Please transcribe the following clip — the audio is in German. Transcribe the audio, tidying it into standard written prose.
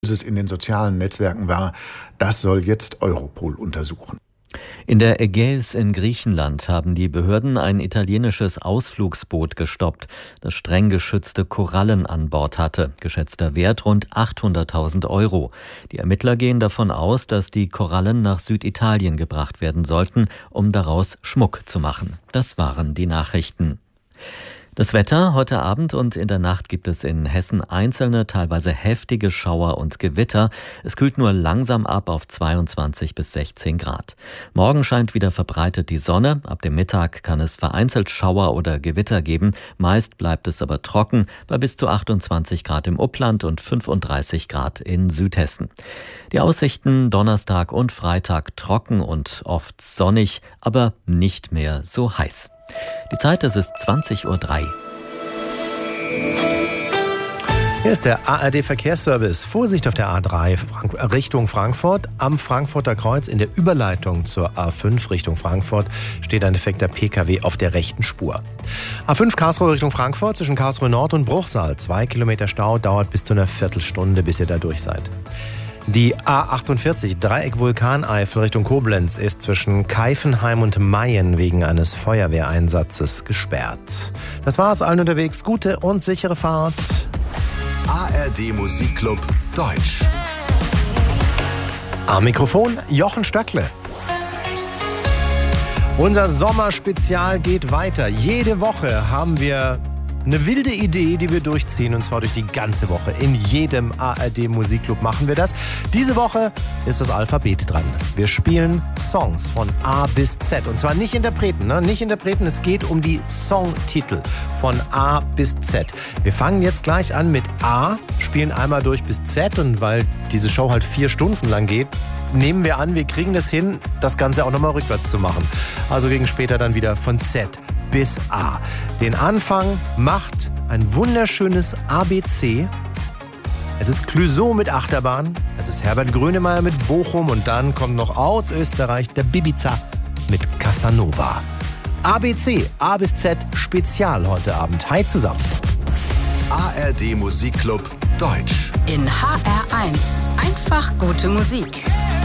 es in den sozialen Netzwerken war, das soll jetzt Europol untersuchen. In der Ägäis in Griechenland haben die Behörden ein italienisches Ausflugsboot gestoppt, das streng geschützte Korallen an Bord hatte. Geschätzter Wert rund 800.000 €. Die Ermittler gehen davon aus, dass die Korallen nach Süditalien gebracht werden sollten, um daraus Schmuck zu machen. Das waren die Nachrichten. Das Wetter: Heute Abend und in der Nacht gibt es in Hessen einzelne, teilweise heftige Schauer und Gewitter. Es kühlt nur langsam ab auf 22 bis 16 Grad. Morgen scheint wieder verbreitet die Sonne. Ab dem Mittag kann es vereinzelt Schauer oder Gewitter geben. Meist bleibt es aber trocken bei bis zu 28 Grad im Upland und 35 Grad in Südhessen. Die Aussichten: Donnerstag und Freitag trocken und oft sonnig, aber nicht mehr so heiß. Die Zeit, es ist 20:03 Uhr. Hier ist der ARD-Verkehrsservice. Vorsicht auf der A3 Richtung Frankfurt. Am Frankfurter Kreuz in der Überleitung zur A5 Richtung Frankfurt steht ein defekter PKW auf der rechten Spur. A5 Karlsruhe Richtung Frankfurt zwischen Karlsruhe Nord und Bruchsal. 2 Kilometer Stau, dauert bis zu einer Viertelstunde, bis ihr da durch seid. Die A48 Dreieck Vulkaneifel Richtung Koblenz ist zwischen Keifenheim und Mayen wegen eines Feuerwehreinsatzes gesperrt. Das war's, allen unterwegs. Gute und sichere Fahrt. ARD Musikclub Deutsch. Am Mikrofon Jochen Stöckle. Unser Sommerspezial geht weiter. Jede Woche haben wir eine wilde Idee, die wir durchziehen, und zwar durch die ganze Woche. In jedem ARD Musikclub machen wir das. Diese Woche ist das Alphabet dran. Wir spielen Songs von A bis Z. Und zwar nicht Interpreten, nicht Interpreten. Es geht um die Songtitel von A bis Z. Wir fangen jetzt gleich an mit A, spielen einmal durch bis Z, und weil diese Show halt 4 Stunden lang geht, nehmen wir an, wir kriegen das hin, das Ganze auch nochmal rückwärts zu machen. Also gegen später dann wieder von Z bis A. Den Anfang macht ein wunderschönes ABC. Es ist Clouseau mit Achterbahn. Es ist Herbert Grönemeyer mit Bochum. Und dann kommt noch aus Österreich der Bibiza mit Casanova. ABC, A bis Z Spezial heute Abend. Hi zusammen. ARD Musikclub Deutsch. In HR1. Einfach gute Musik.